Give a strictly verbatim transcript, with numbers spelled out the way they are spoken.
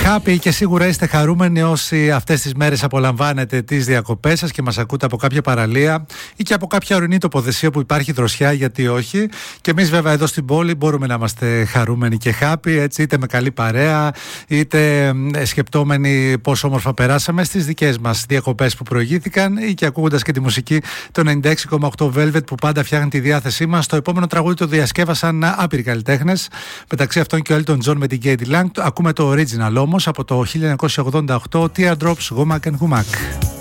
Happy και σίγουρα είστε χαρούμενοι όσοι αυτές τις μέρες απολαμβάνετε τις διακοπές σας και μας ακούτε από κάποια παραλία ή και από κάποια ορεινή τοποθεσία που υπάρχει δροσιά, γιατί όχι. Και εμείς βέβαια εδώ στην πόλη μπορούμε να είμαστε χαρούμενοι και happy, έτσι, είτε με καλή παρέα, είτε σκεπτόμενοι πόσο όμορφα περάσαμε στις δικές μας διακοπές που προηγήθηκαν ή και ακούγοντας και τη μουσική το ενενήντα έξι κόμμα οκτώ Velvet που πάντα φτιάχνει τη διάθεσή μας. Το επόμενο τραγούδι το διασκεύασαν άπειροι καλλιτέχνες, μεταξύ αυτών και ο Elton John με την Katie Lang. Ακούμε το original όμως από το χίλια εννιακόσια ογδόντα οκτώ, Teardrops, Womack and Womack.